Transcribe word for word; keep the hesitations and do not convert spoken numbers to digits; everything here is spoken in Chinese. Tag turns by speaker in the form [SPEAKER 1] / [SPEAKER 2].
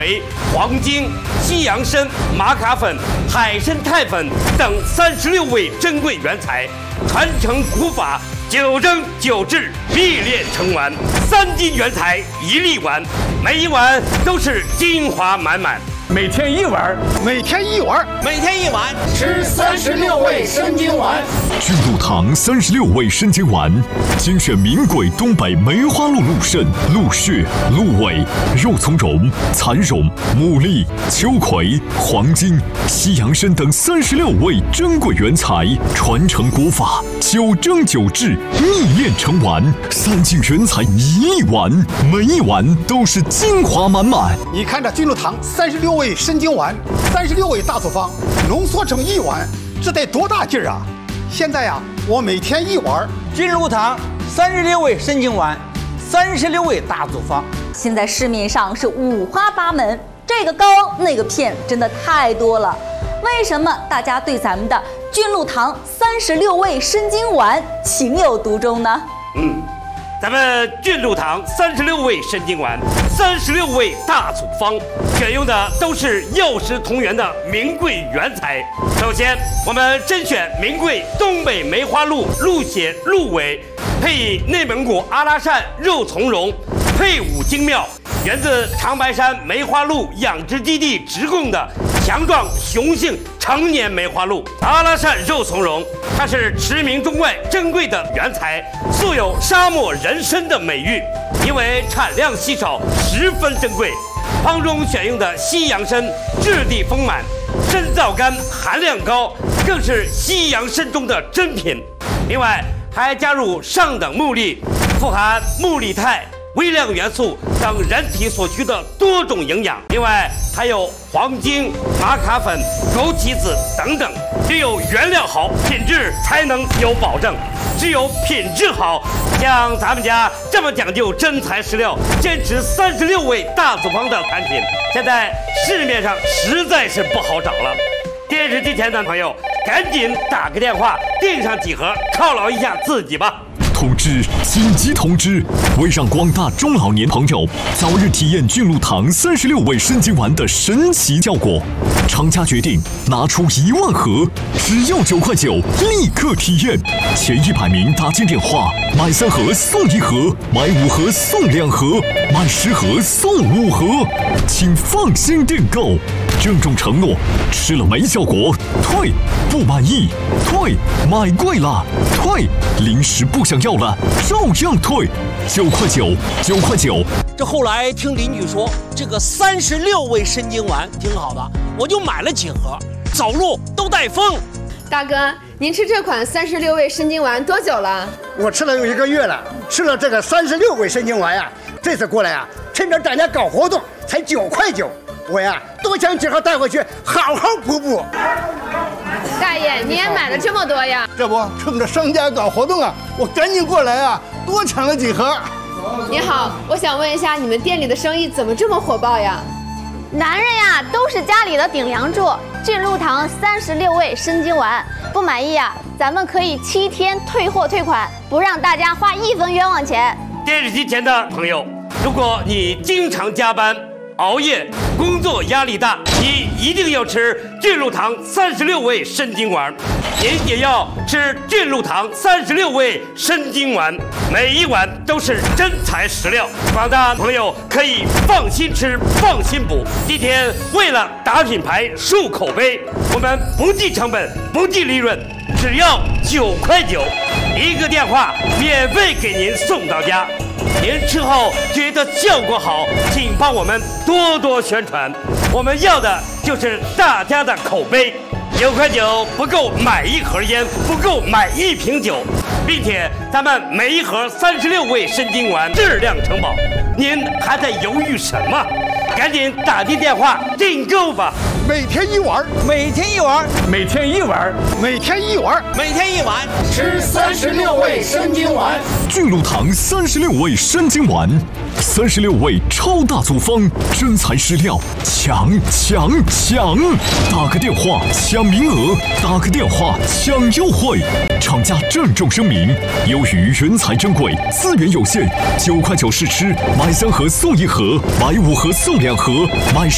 [SPEAKER 1] 为黄精、西洋参、玛卡粉、海参肽粉等三十六味珍贵原材，传承古法，九蒸九制，秘炼成丸。三斤原材一粒丸，每一碗都是精华满满。
[SPEAKER 2] 每天一碗，
[SPEAKER 3] 每天一碗，
[SPEAKER 4] 每天一碗，
[SPEAKER 5] 吃三十六味参精丸。
[SPEAKER 6] 巨鹿堂三十六味参精丸，精选名贵东北梅花鹿鹿肾、鹿血、鹿尾、肉苁蓉、蚕蓉、牡蛎、秋葵、黄精、西洋参等三十六味珍贵原材，传承国法，九蒸九制，秘炼成丸。三斤原材一粒丸，每一碗都是精华满满。
[SPEAKER 3] 你看这巨鹿堂三十六味参精丸，三十六味大组方浓缩成一碗，这得多大劲儿啊！现在呀、啊，我每天一碗。
[SPEAKER 4] 巨鹿堂三十六味参精丸，三十六味大组方，
[SPEAKER 7] 现在市面上是五花八门，这个膏那个片，真的太多了。为什么大家对咱们的巨鹿堂三十六味参精丸情有独钟呢？
[SPEAKER 1] 嗯，咱们巨鹿堂三十六味参精丸，三十六味大组方，选用的都是药食同源的名贵原材。首先，我们甄选名贵东北梅花鹿鹿血、鹿尾，配以内蒙古阿拉善肉苁蓉，配伍精妙，源自长白山梅花鹿养殖基地直供的强壮雄性成年梅花鹿。阿拉善肉苁蓉，它是驰名中外珍贵的原材，素有沙漠人参的美誉，因为产量稀少，十分珍贵。方中选用的西洋参质地丰满，参皂苷含量高，更是西洋参中的珍品。另外还加入上等木粒，富含木粒肽、微量元素等人体所需的多种营养。另外还有黄精、玛卡粉、枸杞子等等。只有原料好，品质才能有保证。只有品质好，像咱们家这么讲究真材实料，坚持三十六味大组方的产品，现在市面上实在是不好找了。电视机前的朋友，赶紧打个电话订上几盒，犒劳一下自己吧。
[SPEAKER 6] 通知！紧急通知！为让广大中老年朋友早日体验巨鹿堂三十六味参精丸的神奇效果，厂家决定拿出一万盒，只要九块九，立刻体验。前一百名打进电话，买三盒送一盒，买五盒送两盒，买十盒送五盒，请放心订购。郑重承诺，吃了没效果退，不满意退，买贵了退，零食不想要了照样退，九块九，九块九。
[SPEAKER 4] 这后来听邻居说，这个三十六味参精丸挺好的，我就买了几盒，走路都带风。
[SPEAKER 8] 大哥，您吃这款三十六味参精丸多久了？
[SPEAKER 3] 我吃了有一个月了，吃了这个三十六味参精丸呀、啊，这次过来啊，趁着大家搞活动，才九块九。我呀，多想几盒带回去，好好补补。
[SPEAKER 8] 大爷，你也买了这么多呀？
[SPEAKER 3] 这不，趁着商家搞活动啊，我赶紧过来啊，多抢了几盒。
[SPEAKER 8] 你好，我想问一下，你们店里的生意怎么这么火爆呀？
[SPEAKER 9] 男人呀，都是家里的顶梁柱。巨鹿堂三十六味参精丸，不满意呀，咱们可以七天退货退款，不让大家花一分冤枉钱。
[SPEAKER 1] 电视机前的朋友，如果你经常加班、熬夜，工作压力大，你一定要吃巨鹿堂三十六味参精丸。您也要吃巨鹿堂三十六味参精丸，每一碗都是真材实料。广大朋友可以放心吃，放心补。今天为了打品牌、树口碑，我们不计成本，不计利润，只要九块九，一个电话免费给您送到家。您吃后觉得效果好，请帮我们多多宣传，我们要的就是大家的口碑。九块九不够买一盒烟，不够买一瓶酒，并且咱们每一盒三十六味参精丸质量承保，您还在犹豫什么？赶紧打进电话订购吧！
[SPEAKER 3] 每天一碗，
[SPEAKER 4] 每天一碗，
[SPEAKER 2] 每天一碗，
[SPEAKER 3] 每天一碗，
[SPEAKER 4] 每天一碗，
[SPEAKER 5] 吃三十六味参精丸。
[SPEAKER 6] 巨鹿堂三十六味参精丸，三十六味超大组方，真材实料，抢抢抢！打个电话抢名额，打个电话抢优惠。厂家郑重声明：由于原材珍贵，资源有限，九块九试吃，买三盒送一盒，买五盒送两盒，买